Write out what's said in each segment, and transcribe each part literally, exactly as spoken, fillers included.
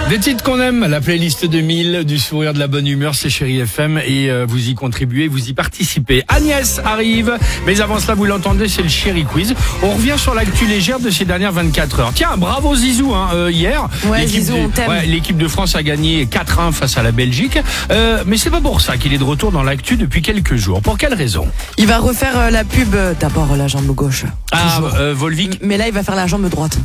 Des titres qu'on aime, la playlist deux mille, du sourire, de la bonne humeur, c'est Chérie F M et euh, vous y contribuez, vous y participez. Agnès arrive, mais avant cela, vous l'entendez, c'est le Chérie Quiz. On revient sur l'actu légère de ces dernières vingt-quatre heures. Tiens, bravo Zizou, hein, euh, hier. Ouais, l'équipe Zizou, de, on t'aime. ouais, l'équipe de France a gagné quatre un face à la Belgique. Euh, mais c'est pas pour ça qu'il est de retour dans l'actu depuis quelques jours. Pour quelle raison? Il va refaire euh, la pub, euh, d'abord euh, la jambe gauche. Ah, euh, Volvic. Mais là, il va faire la jambe droite.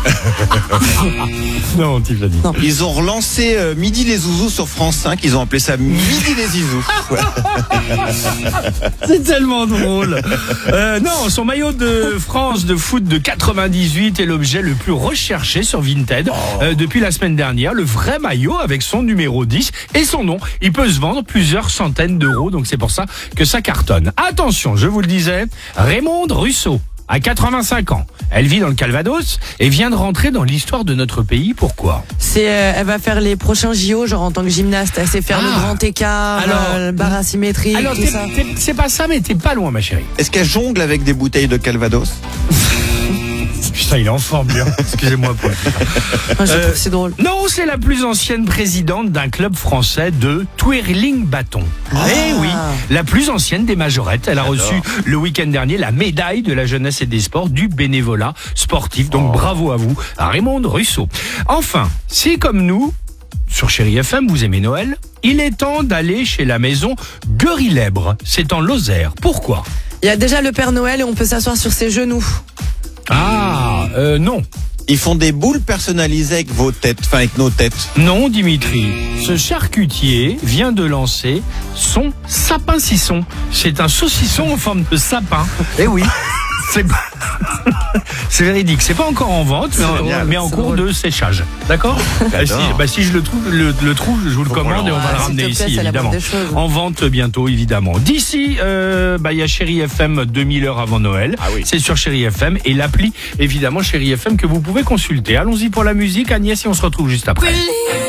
Non, tu l'as dit. Non. Ils ont relancé euh, Midi les Zouzous sur France cinq, ils ont appelé ça Midi les Zizous. Ouais. C'est tellement drôle. Euh, non, son maillot de France de foot de quatre-vingt-dix-huit est l'objet le plus recherché sur Vinted euh, depuis la semaine dernière. Le vrai maillot avec son numéro dix et son nom. Il peut se vendre plusieurs centaines d'euros, donc c'est pour ça que ça cartonne. Attention, je vous le disais, Raymonde Russo a quatre-vingt-cinq ans. Elle vit dans le Calvados et vient de rentrer dans l'histoire de notre pays. Pourquoi? C'est, euh, elle va faire les prochains J O, genre en tant que gymnaste. Elle sait faire Ah. le grand écart, Alors, euh, le barre asymétrique, Alors, tout t'es- ça. t'es- c'est pas ça, mais t'es pas loin, ma chérie. Est-ce qu'elle jongle avec des bouteilles de Calvados? Putain, il est en forme, bien. Excusez-moi pour. Moi, je Euh, trouve que c'est drôle. Non, c'est la plus ancienne présidente d'un club français de twirling bâton. Eh oui, la plus ancienne des majorettes. Elle a reçu le week-end dernier la médaille de la jeunesse et des sports du bénévolat sportif. Donc bravo à vous, à Raymonde Russo. Enfin, si comme nous, sur Chérie F M, vous aimez Noël, il est temps d'aller chez la maison Gueurillèbre. C'est en Lozère. Pourquoi? Il y a déjà le Père Noël et on peut s'asseoir sur ses genoux. Ah, euh, non. Ils font des boules personnalisées avec vos têtes, enfin avec nos têtes. Non, Dimitri. Ce charcutier vient de lancer son sapin-cisson. C'est un saucisson en forme de sapin. Eh oui. C'est pas... c'est véridique. C'est pas encore en vente, mais, en, génial, mais en c'est cours drôle. de séchage. D'accord? Bah, si, bah, si je le trouve, le, le trouve, je vous le commande et on va Ah, le s'il ramener te plaît, ici, c'est la évidemment. moindre des choses. En vente bientôt, évidemment. D'ici, euh, bah, il y a Chérie F M deux mille heures avant Noël. Ah oui. C'est sur Chérie F M et l'appli, évidemment, Chérie F M que vous pouvez consulter. Allons-y pour la musique, Agnès, et on se retrouve juste après. Please.